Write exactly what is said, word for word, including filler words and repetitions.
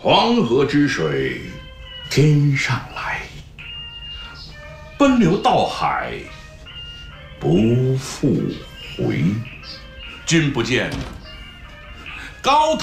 黄河之水天上来，奔流到海不复回。君不见，高